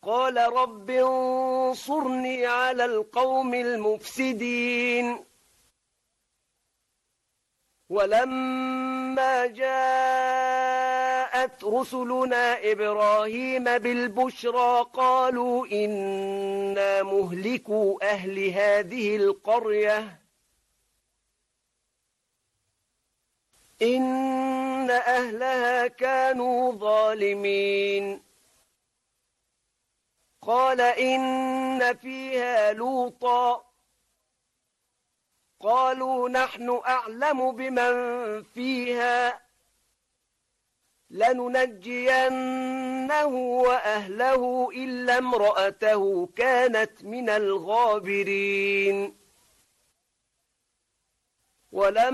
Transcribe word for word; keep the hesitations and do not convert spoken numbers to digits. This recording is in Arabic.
قال رب انصرني على القوم المفسدين ولما جاءت رسلنا إبراهيم بالبشرى قالوا إنا مهلكو أهل هذه القرية إن أهلها كانوا ظالمين قال إن فيها لوطا قالوا نحن أعلم بمن فيها لننجينه وأهله إلا امرأته كانت من الغابرين ولما